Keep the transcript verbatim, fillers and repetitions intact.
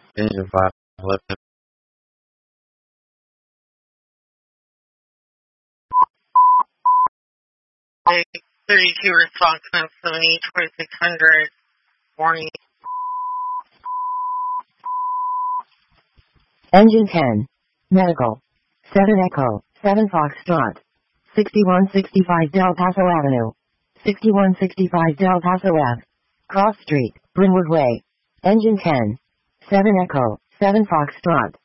Engine five, left. thirty-two response time seventy twenty-six hundred. Warning. Engine ten. Medical. seven Echo, seven Foxtrot. sixty-one sixty-five Del Paso Avenue. sixty-one sixty-five Del Paso Ave. Cross Street, Brynwood Way. Engine ten. seven Echo, seven Foxtrot.